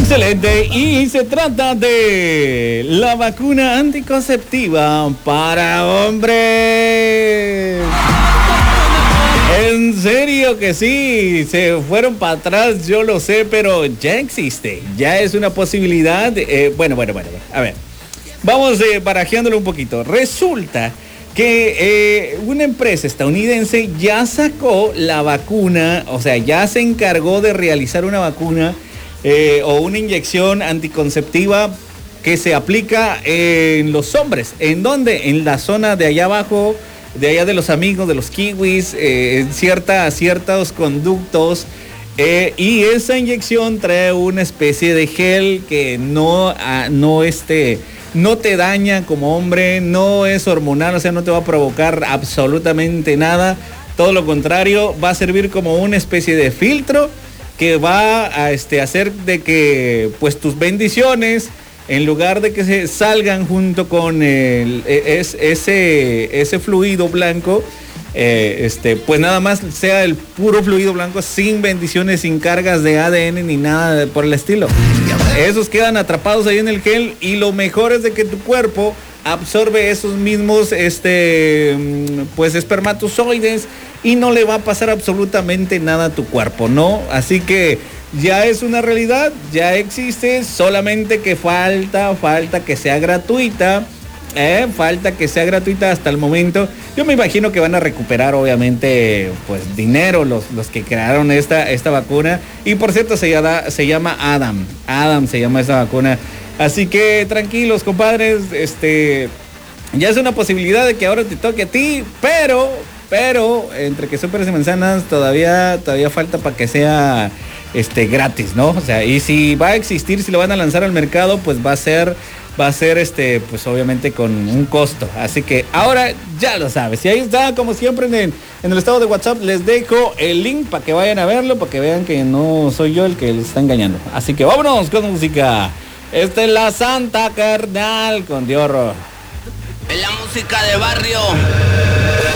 Excelente, y se trata de la vacuna anticonceptiva para hombres. En serio que sí, se fueron para atrás, yo lo sé, pero ya existe, ya es una posibilidad. Bueno, a ver, vamos barajeándolo un poquito. Resulta que una empresa estadounidense ya sacó la vacuna, o sea, ya se encargó de realizar una vacuna o una inyección anticonceptiva que se aplica en los hombres. ¿En dónde? En la zona de allá abajo, de allá de los amigos, de los kiwis, en ciertos conductos. Y esa inyección trae una especie de gel que no te daña como hombre, no es hormonal, o sea, no te va a provocar absolutamente nada. Todo lo contrario, va a servir como una especie de filtro que va a hacer de que pues tus bendiciones, en lugar de que se salgan junto con ese fluido blanco, pues nada más sea el puro fluido blanco, sin bendiciones, sin cargas de ADN ni nada por el estilo. Esos quedan atrapados ahí en el gel, y lo mejor es de que tu cuerpo absorbe esos mismos pues espermatozoides, y no le va a pasar absolutamente nada a tu cuerpo, ¿no? Así que ya es una realidad, ya existe, solamente que falta que sea gratuita. Falta que sea gratuita hasta el momento. Yo me imagino que van a recuperar, obviamente, pues dinero los que crearon esta vacuna. Y por cierto, se llama Adam se llama esa vacuna. Así que tranquilos, compadres, ya es una posibilidad de que ahora te toque a ti, pero entre que son peras y manzanas, todavía falta para que sea gratis, ¿no? O sea, y si va a existir, si lo van a lanzar al mercado, pues va a ser pues obviamente con un costo. Así que ahora ya lo sabes. Y ahí está, como siempre, en el estado de WhatsApp les dejo el link para que vayan a verlo, para que vean que no soy yo el que les está engañando. Así que vámonos con música. Esta es la Santa Carnal con Diorro. Es la música de barrio.